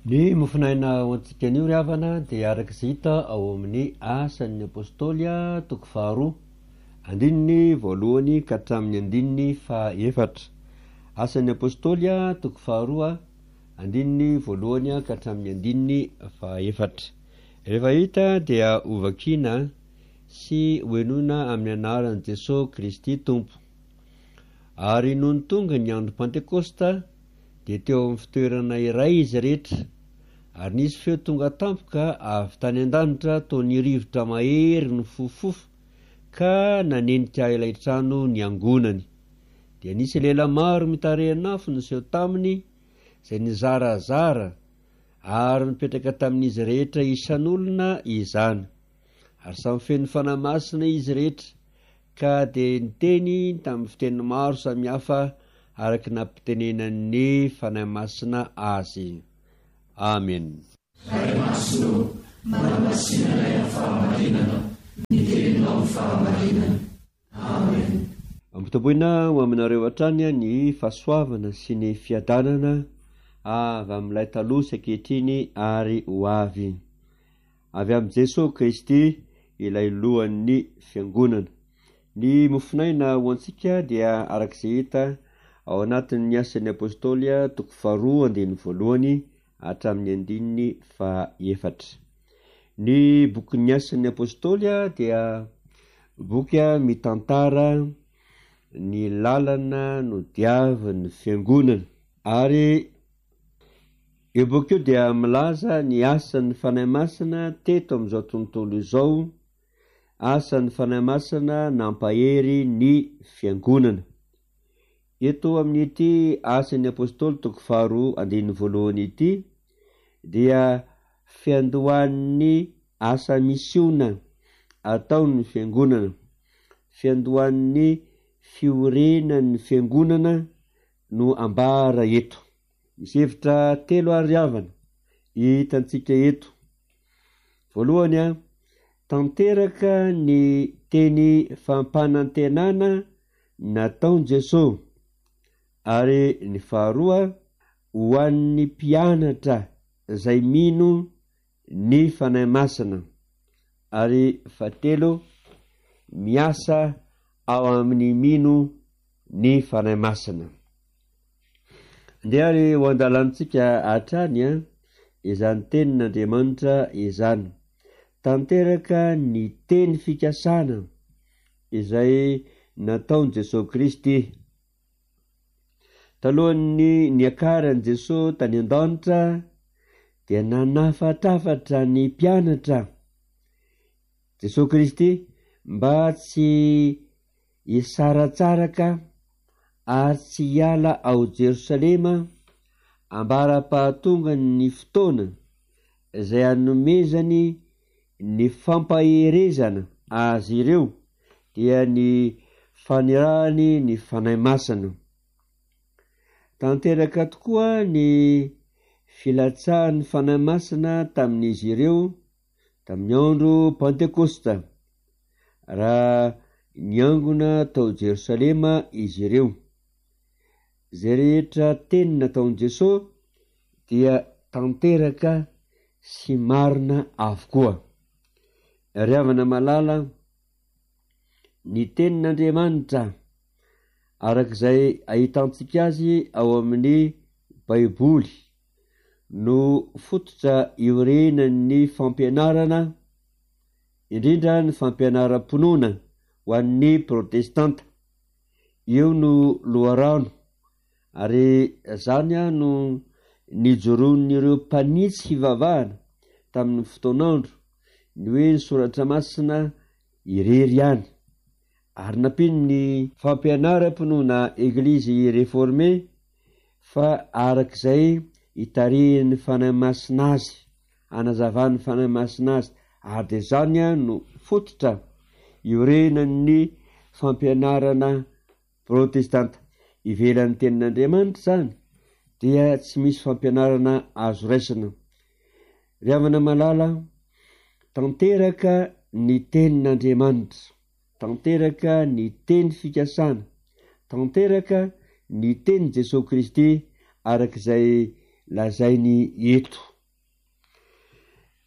Ny mofinaina ao antsika anio ry havana dia arak'izay hita ao amin'ny asan'ny apôstôly toko faharoa andininy voalohany ka hatramin'ny andininy fahaefatra. Asan'ny apôstôly toko faharoa andininy voalohany ka hatramin'ny andininy fahaefatra. Rehefa hita dia hovakiana sy hoenona amin'ny anaran'i Jesosy Kristy Tompo. Ary nohony tonga ny andro Pentekosta dia teo amin'ny fitoerana iray izy rehetra, ary nisy feo tonga tampoka avy tany an-danitra toy ny rivotra mahery ny fofofo ka nanenika ilay trano ny angonany. Dia nisy lela maro mitarehina niseho taminy, izay nizarazara ary nipetraka tamin'izy rehetra isan'olona izany, ary samy feno fanahy masina izy rehetra, ka dia niteny tamin'ny fiteny maro samihafa araky nampitenenan'ny fanahy masina azy. Amen. Ray masino, manamasinanay ang fahamarinana, niteninao ang fahamarinana. Amen. Ampitoboina ho aminareo hatrany ny fahasoavana sy ny fiadanana avy amin'ilay taloha sy ankehitriny ary ho avy amin'i Jesosy Kristy ilay lohan'ny fiangonana. Ny mofinaina ho antsika dia arak'izay hita ao anatin'ny asan'ny apôstôly toko faharoa andininy voalohany hatramin'ny andininy fahaefatra. Ny bokin'ny asan'ny apôstôly dia boky mitantara ny lalana no diavin'ny fiangonana, ary io boky io dia milaza ny asan'ny fanahy masina teto amin'izao tontolo izao, asan'ny fanahy masina nampahery ny fiangonana. Eto amin'ity asan'ny apôstôly toko faharoa andininy voalohany ity dia fiandohan'ny asa misiona ataon'ny fiangonana, fiandohan'ny fiorenan'ny fiangonana no ambara eto. Misy hevitra telo ary havana hitantsika eto. Voalohany, tanteraka ny teny fampanantenana nataon Jesosy, ary ny faharoa ho an'ny mpianatra izay mino ny fanahy masina, ary fahatelo miasa ao amin'ny mino ny fanahy masina. Ndeary ho andalantsika hatrany izany tenin'Andriamanitra izany, tanteraka ny teny fikasana izay nataon Jesosy Kristy. Talohan'ny niakaran'i Jesosy tany an-danitra dia nanafatrafatra ny mpianatra Jesosy Kristy mba tsy hisaratsaraka ary tsy hiala ao Jerosalema ambara-pahatonga ny fotoana izay hanomezany ny fampaherezana azy ireo, dia ny fanirahany ny fanahy masina. Tanteraka tokoa ny filatsahan'ny fanahy masina tamin'izy ireo tamin'ny andro Pentekosta, raha niangona tao Jerosalema izy ireo. Izay rehetra teny nataon Jesosy dia tanteraka sy marina avokoa. Ry havana malala, ny tenin'Andriamanitra arak'izay ahitantsika azy ao amin'ny Baiboly no fototra iorenan'ny fampianarana, indrindra ny fampianaram-ponoana ho an'ny protestanta. Io no loharano, ary zany no nijoroan'ireo mpanitsy hivavahana tamin'ny fotoan'andro ny hoe ny soratra masina irery ihany, ary nampino ny fampianaram-ponoana eglizy reforme fa arak'izay hitarihin'ny fanahy masina azy, anazavan'ny fanahy masina azy, ary de zany no fototra iorenan'ny fampianarana protestanta. Ivelan'ny tenin'Andriamanitra zany dia tsy misy fampianarana azo raisina. Ry havana malala, tanteraka ny tenin'Andriamanitra, tanteraka ny teny fikasana, tanteraka ny teny Jesosy Kristy arak'izay lazainy eto.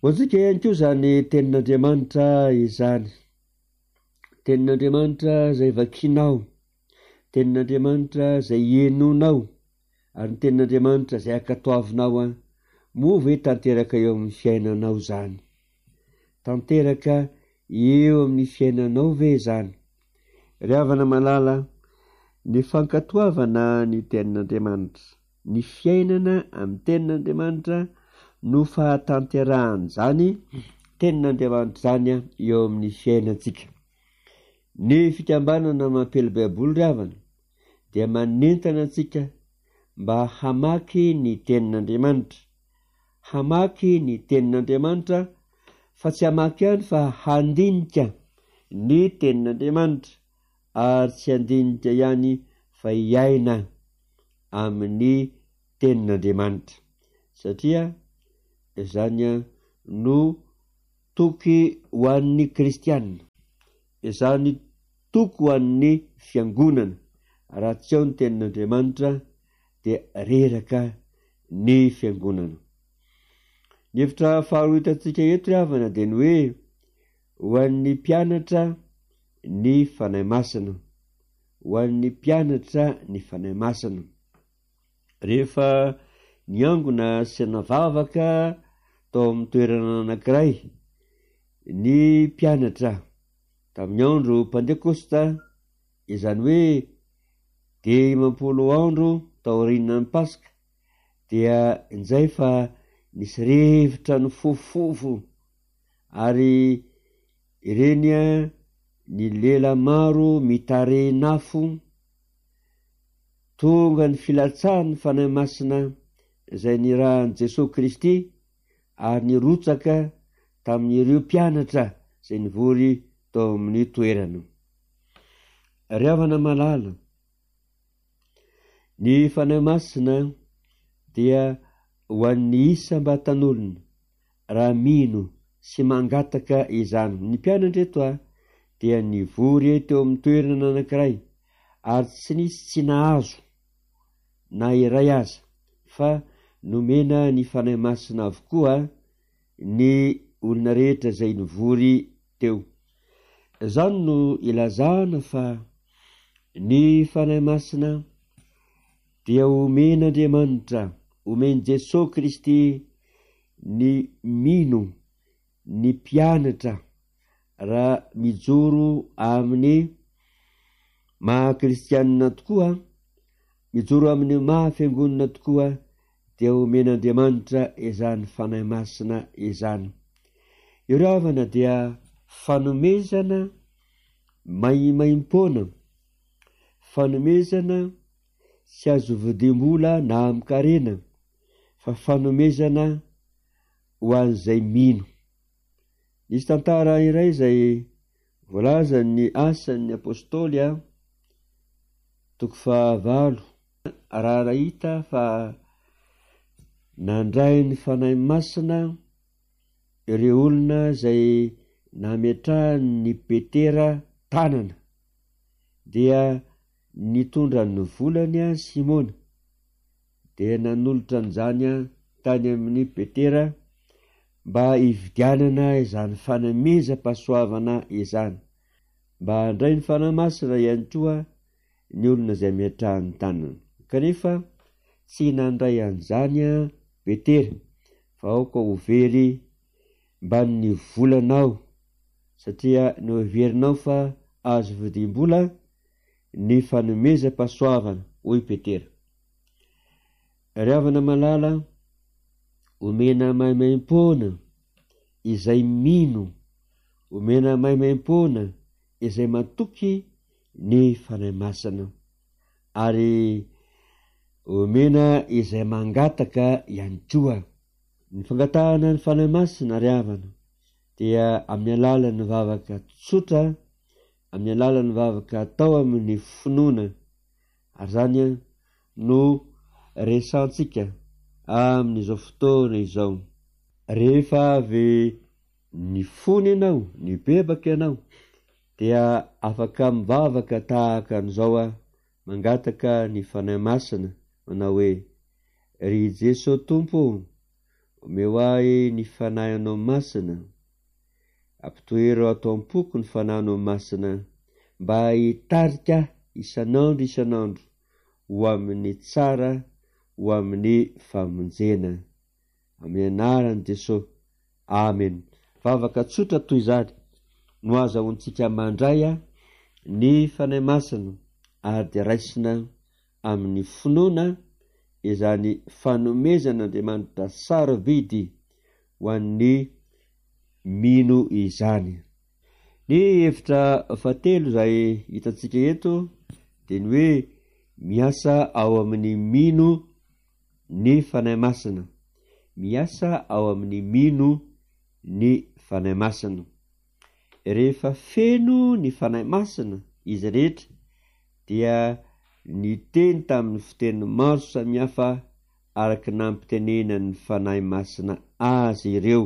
hoantsika ihany koa zany tenin'Andriamanitra izany, tenin'Andriamanitra zay vakinao, tenin'Andriamanitra zay henonao, ary ny tenin'Andriamanitra zay akatoavinao a, moa ve tanteraka eo amin'ny fiainanao zany? Tanteraka eo amin'ny fiainanao ve zany? Ry havana malala, ny fankatoavana ny tenin'Andriamanitra, ny fiainana amin'ny tenin'Andriamanitra no fahatanterahany zany tenin'Andriamanitra zany a eo amin'ny fiainantsika. Ny fikambanana mampely baiboly ry havana dia manentana antsika mba hamaky ny tenin'Andriamanitra, hamaky ny tenin'Andriamanitra, fa tsy hamaky ihany fa handinika ny tenin'Andriamanitra, ary tsy handinika ihany fa iaina amin'ny tenin'Andriamanitra, satria izany no toky ho an'ny kristianina, izany toky ho an'ny fiangonana. Raha tsy ao ny tenin'Andriamanitra dia reraka ny fiangonana. Ny hevitra faharoa hitantsika eto ry havana dia ny hoe ho an'ny mpianatra ny fanahy masina, ho an'ny mpianatra ny fanahy masina. Rehefa niangona sy navavaka tao amin'ny toerana anankiray ny mpianatra tamin'ny andro Pentekosta, izany hoe 10 andro taorian'ny Paska, dia inzay fa nisy revitra ny fofofo, ary ireny ny lela maro mitarenafo, tonga ny filatsahan'ny fanahy masina izay nirahan'i Jesosy Kristy, ary nirotsaka tamin'ireo mpianatra izay nivory tao amin'ny toerana. Ry havana malala, ny fanahy masina dia ho an'ny isam-batan'olona raha mino sy mangataka izany. Ny mpianatra eto dia nivory teo amin'ny toerana anankiray, ary tsy nisy tsy nahazo na iray aza, fa nomena ny fanahy masina avokoa ny olona rehetra zay nivory teo. Izany no ilazana fa ny fanahy masina dia omen'Andriamanitra, omeny Jesosy Kristy ny mino ny mpianatra raha mijoro amin'ny maha kristianina tokoa, mijoro amin'ny maha fiangonana tokoa, dia omen'Andriamanitra izany fanahy masina izany. Ireo havana dia fanomezana maimaimpona, fanomezana tsy azo vidim-bola na amikarena, fa fanomezana ho an'izay mino. Nisy tantara iray izay voalaza ny asan'ny apôstôly 9 raha hita fa nandray ny fanahy masina ireo olona zay nametrahany Petera tanana, dia nitondra ny volany Simona, dia nanolotra an'izany tany amin'ny Petera mba hividianana izany fanomezam-pahasoavana izany, mba handray ny fanahy masina ihany koa ny olona izay metrahany tanana. Kanefa tsy nandray an'izany Petera, fa aoka ho very mba ny volanao, satria no heverinao fa azo vidim-bola ny fanomezam-pahasoavana, hoy Petera. Ry havana malala, omena maimaimpona izay mino, omena maimaimpona izay matoky ny fanahy masina, ary omena izay mangataka ihany koa. Ny fangatahana ny fanahy masina ry havana dia amin'ny alalan'ny vavaka tsotra, amin'ny alalan'ny vavaka atao amin'ny finoana, ary zany no resantsika amin'izao fotoana izao. Rehefa avy nifony ianao, nibebaka ianao, dia afaka mivavaka tahaka an'izao mangataka ny fanahy masina, manao hoe: ry Jesosy Tompo, omeo ahy ny fanahy anao masina, ampitoero atao am-poko ny fanahy anao masina, mba hitarika isan'andro ho amin'ny tsara, ho amin'ny famonjena, amin'ny anaran'i Jesosy, amen. Vavaka tsotra toy izany no azahoantsika mandray ny fanahy masina, ary dia raisina amin'ny finoana izany fanomezan'Andriamanitra sarobidy ho an'ny mino izany. Ny hevitra fahatelo izay hitantsika eto dia ny hoe miasa ao amin'ny mino ny fanahy masina, miasa ao amin'ny mino ny fanahy masina. Rehefa feno ny fanahy masina izy rehetra dia ny teny tamin'ny fiteny maro samihafa araky nampitenenan'ny fanahy masina azy ireo,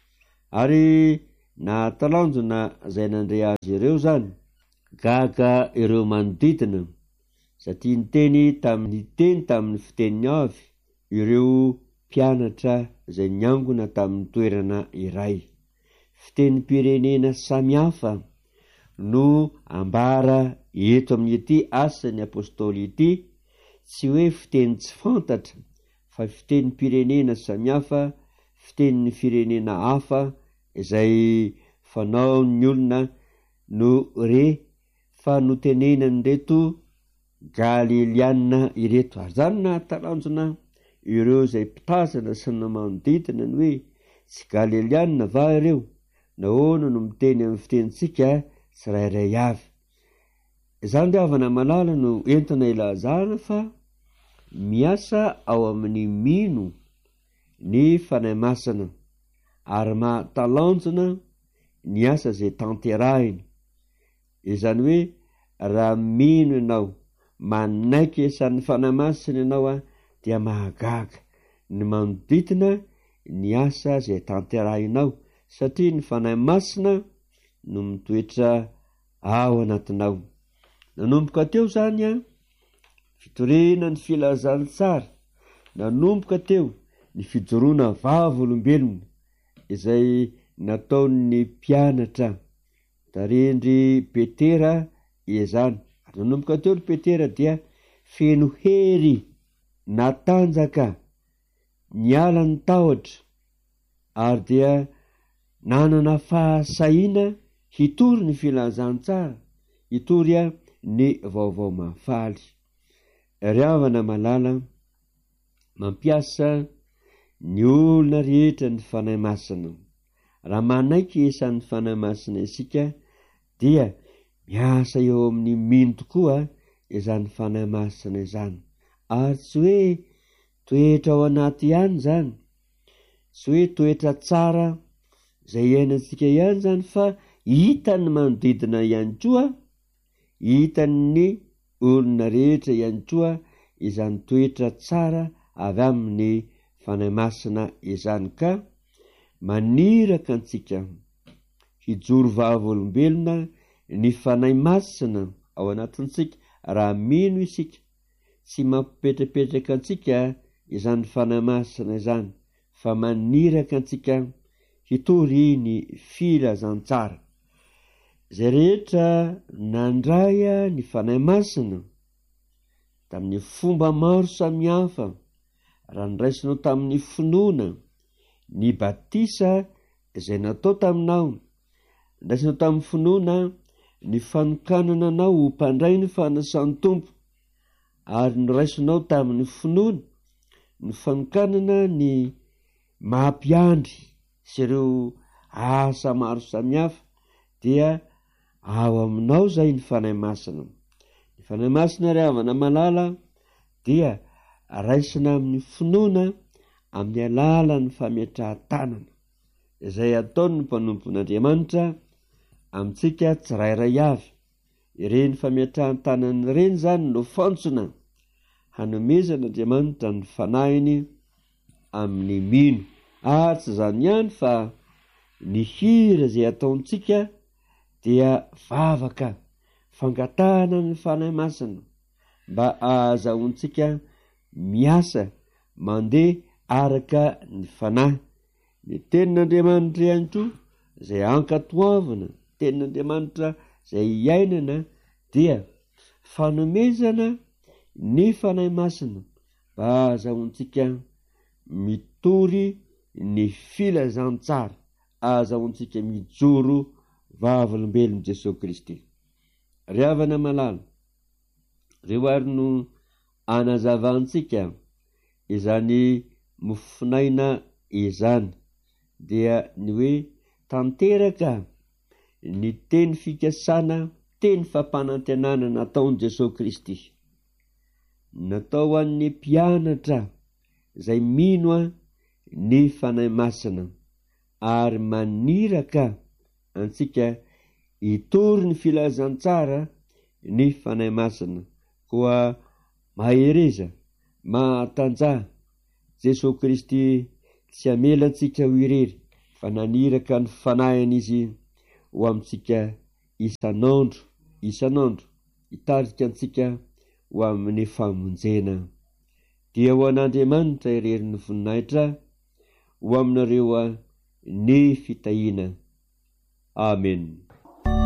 ary nahatalanjona izay nandre azy ireo zany gaga ireo manodidina, satria ny teny tamin'ny fiteniny avy ireo mpianatra izay niangona tamin'ny toerana iray. Fitenim-pirenena samihafa no ambara eto amin'ity asan'ny apôstôly ity, tsy hoe fiteny tsy fantatra fa fitenim-pirenena samihafa, fitenin'ny firenena hafa izay fanao ny olona no fa notenenany reto Galiliana ireto. Ary zany nahatalanjona ireo izay mpitazana sy ny manodidina ny hoe tsy Galiliana va ireo? Nahoana no miteny amin'ny fitenitsika tsirairay avy? Izany dia havana malala no entina ilazana fa miasa ao amin'ny mino ny fanahy masina, ary mahatalanjona ny asa izay tanterahiny. Izany hoe raha mino ianao, manaiky isan'ny fanahy masina ianao dia mahagaga ny manodidina ny asa izay tanterahinao, satria ny fanahy masina no mitoetra ao anatinao. Nanomboka teo zany fitorena ny filazany tsara, nanomboka teo ny fijoroana vavolombelona izay nataon'ny mpianatra tarendry Petera izany. Nanomboka teo ny Petera dia feno hery natanjaka niala ny tahotra, ary dia nanana fahasahiana hitory ny filazany tsara, hitory ny vaovao mahafaly. Ry havana malala, mampiasa ny olona rehetra ny fanahy masina. Raha manaiky isan'ny fanahy masina isika dia miasa eo amin'ny mino tokoa izany fanahy masina izany, ary tsy hoe toetra ao anaty ihany zany, tsy hoe toetra tsara izay iainantsika ihany zany, fa hitan'ny manodidina ihany koa, hitan'ny olona rehetra ihany koa izany toetra tsara avy amin'ny fanahy masina izany, ka maniraka antsika hijoro vavolombelona ny fanahy masina ao anatintsika raha mino isika. Tsy mampipetrapetraka antsika izany fanahy masina izany, fa maniraka antsika hitory ny filazantsara. Izay rehetra nandray ny fanahy masina tamin'ny fomba maro samihafa, raha niraisinao tamin'ny finoana, ny batisa izay natao taminao, niraisinao tamin'ny finoana ny fanokanana anao ho mpandray ny fanasan'ny tompo, ary niraisinao tamin'ny finoana ny fanokanana ny mampiandry sy ireo asa maro samihafa, dia ao aminao zay ny fanahy masina. Ny fanahy masina ry havana malala dia raisina amin'ny finoana amin'ny alalan'ny fametrahan-tanana izay ataon'ny mpanompon'Andriamanitra amintsika tsirairay avy. Ireny fametrahan-tanana ireny zany no fantsona hanomezan'Andriamanitra ny fanahiny amin'ny mino. Ary tsy zany ihany fa ny hira izay ataontsika dia vavaka fangatahana ny fanahy masina mba ahazahoantsika miasa mandeha araka ny fanahy. Ny tenin'Andriamanitra ihany koa izay ankatoavana, tenin'Andriamanitra izay iainana dia fanomezana ny fanahy masina mba azahoantsika mitory ny filazantsara, azahoantsika mijoro vavolombelon Jesosy Kristy. Ry havana malala, reo ary no anazavantsika izany mofinaina izany, dia ny hoe tanteraka ny teny fikasana, teny fampanantenana nataon Jesosy Kristy, natao an'ny mpianatra izay mino ny fanahy masina ary maniraka antsika hitory ny filazantsara ny fanahy masina, koa mahereza, mahatanjah Jesosy Kristy tsy amelantsika ho irery fa naniraka ny fanahiny ho amintsika isan'andro hitarika antsika ho amin'ny famonjena. Dia ho an'Andriamanitra irery ny voninahitra, ho aminareo ny fitahiana. Amen.